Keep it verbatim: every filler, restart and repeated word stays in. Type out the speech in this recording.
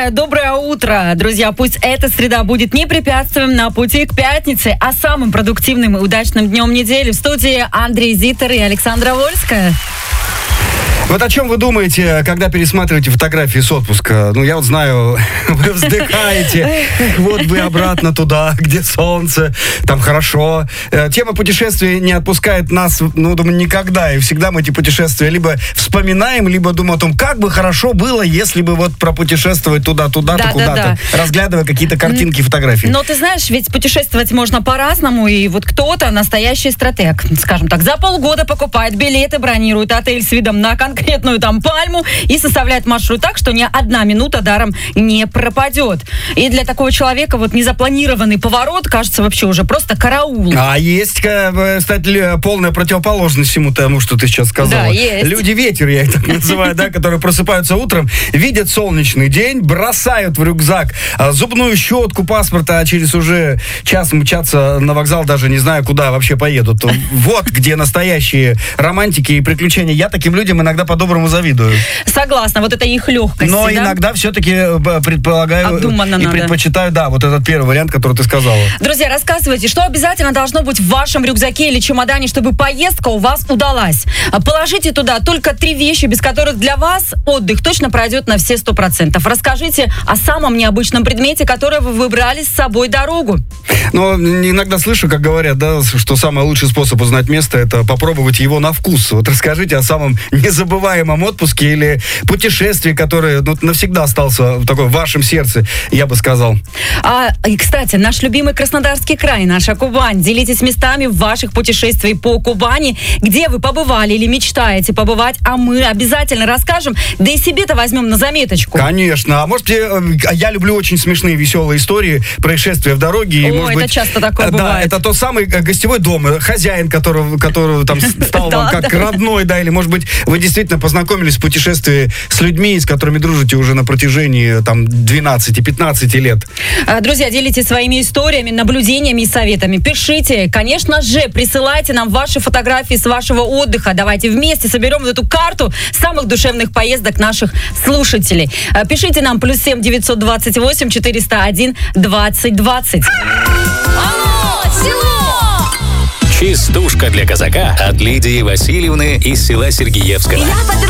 желаю доброе утро. Друзья, пусть эта среда будет не препятствием на пути к пятнице, а самым продуктивным и удачным днем недели. В студии Андрей Зитер и Александра Вольская. Вот о чем вы думаете, когда пересматриваете фотографии с отпуска? Ну, я вот знаю, вы вздыхаете, вот вы обратно туда, где солнце, там хорошо. Тема путешествий не отпускает нас, ну, думаю, никогда. И всегда мы эти путешествия либо вспоминаем, либо думаем о том, как бы хорошо было, если бы вот пропутешествовать туда-туда-то, да, куда-то, да, да. разглядывая какие-то картинки, фотографии. Но ты знаешь, ведь путешествовать можно по-разному, и вот кто-то, настоящий стратег, скажем так, за полгода покупает билеты, бронирует отель с видом на конкретную конкретную там пальму и составляет маршрут так, что ни одна минута даром не пропадет. И для такого человека вот незапланированный поворот кажется вообще уже просто караул. А есть, кстати, полная противоположность всему тому, что ты сейчас сказала. Да, есть. Люди-ветер, я их так называю, да, которые просыпаются утром, видят солнечный день, бросают в рюкзак зубную щетку, паспорта, а через уже час мчатся на вокзал, даже не знаю, куда вообще поедут. Вот где настоящие романтики и приключения. Я таким людям иногда по-доброму завидую. Согласна, вот это их легкость. Но да? иногда все-таки предполагаю Обдуманно и надо. предпочитаю, да, вот этот первый вариант, который ты сказала. Друзья, рассказывайте, что обязательно должно быть в вашем рюкзаке или чемодане, чтобы поездка у вас удалась. Положите туда только три вещи, без которых для вас отдых точно пройдет на все сто процентов. Расскажите о самом необычном предмете, который вы выбрали с собой дорогу. Но иногда слышу, как говорят, да, что самый лучший способ узнать место — это попробовать его на вкус. Вот расскажите о самом незабываемом отпуске или путешествии, которое ну, навсегда остался в такой в вашем сердце, я бы сказал. А, и, кстати, наш любимый Краснодарский край, наша Кубань. Делитесь местами ваших путешествий по Кубани, где вы побывали или мечтаете побывать, а мы обязательно расскажем, да и себе-то возьмем на заметочку. Конечно. А может, я люблю очень смешные, веселые истории, происшествия в дороге. И, О, может это быть, часто такое да, бывает. это тот самый гостевой дом, хозяин, которого, которого там стал вам как родной, да, или, может быть, вы действительно познакомились в путешествии с людьми, с которыми дружите уже на протяжении там двенадцати-пятнадцати лет. Друзья, делитесь своими историями, наблюдениями и советами. Пишите, конечно же, присылайте нам ваши фотографии с вашего отдыха. Давайте вместе соберем вот эту карту самых душевных поездок наших слушателей. Пишите нам плюс семь девятьсот двадцать восемь четыреста один двадцать двадцать. Алло, село! Частушка для казака от Лидии Васильевны из села Сергеевского.